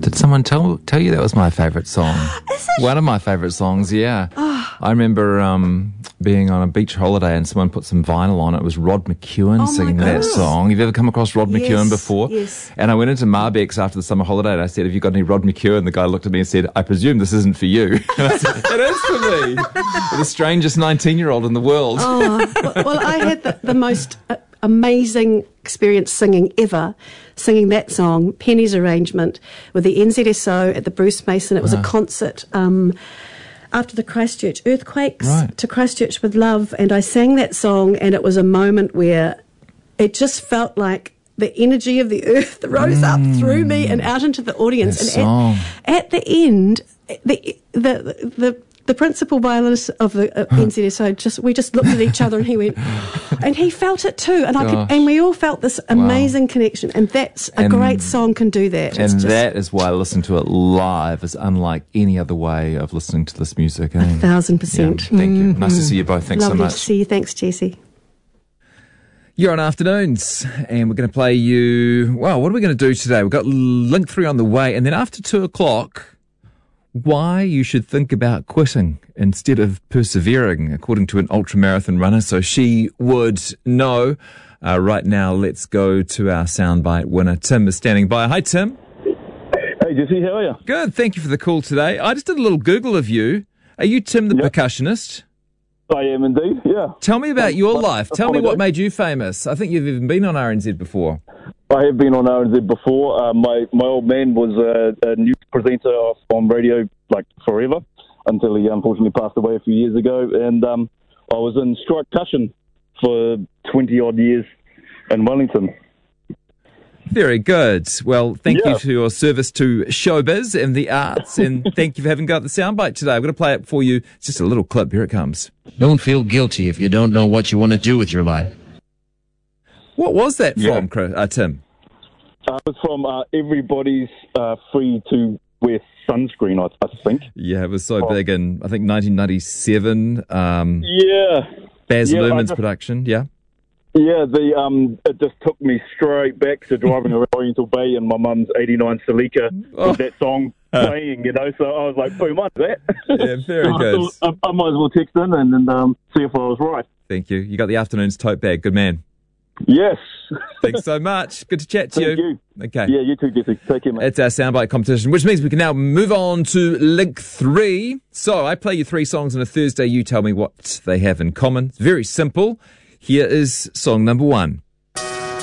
Did someone tell you that was my favourite song? Is it? One of my favourite songs, yeah. I remember being on a beach holiday and someone put some vinyl on. It was Rod McEwen singing that song. Have you ever come across Rod McEwen before? Yes. And I went into Marbeck's after the summer holiday and I said, have you got any Rod McEwen? The guy looked at me and said, I presume this isn't for you. And I said, it is for me. The strangest 19-year-old in the world. Well, I had the most amazing experience singing that song, Penny's arrangement, with the NZSO at the Bruce Mason. It was a concert after the Christchurch earthquakes, to Christchurch with Love, and I sang that song, and it was a moment where it just felt like the energy of the earth rose up through me and out into the audience. At the end, the principal violinist of the NZSO, we just looked at each other and he went, and he felt it too, and we all felt this amazing connection, and that's a great song can do that. And that is why listening to it live is unlike any other way of listening to this music. 1,000%. Yeah, thank you. Nice to see you both. Thanks so much. Lovely to see you. Thanks, Jesse. You're on Afternoons, and we're going to play you, what are we going to do today? We've got Link 3 on the way, and then after 2 o'clock, why you should think about quitting instead of persevering, according to an ultramarathon runner. So she would know. Right now, let's go to our soundbite winner. Tim is standing by. Hi, Tim. Hey, Jesse, how are you? Good. Thank you for the call today. I just did a little Google of you. Are you Tim the percussionist? I am indeed, yeah. Tell me about your life. Tell me what made you famous. I think you've even been on RNZ before. I have been on RNZ before. My old man was a news presenter on radio like forever until he unfortunately passed away a few years ago. And I was in strike cushion for 20-odd years in Wellington. Very good. Well, thank you for your service to showbiz and the arts, and thank you for having got the soundbite today. I'm going to play it for you. It's just a little clip. Here it comes. Don't feel guilty if you don't know what you want to do with your life. What was that from, Tim? It was from Everybody's Free to Wear Sunscreen, I think. Yeah, it was so big in, I think, 1997. Baz Luhrmann's production, Yeah, it just took me straight back to driving around Oriental Bay in my mum's 89 Celica with that song playing, so I was like, boom, I did that. Yeah, very good. I might as well text in and see if I was right. Thank you. You got the afternoon's tote bag. Good man. Yes. Thanks so much. Good to chat to Thank you. Okay. Yeah, you too, Jesse. Take care, mate. It's our soundbite competition, which means we can now move on to Link 3. So I play you 3 songs on a Thursday. You tell me what they have in common. It's very simple. Here is song number 1.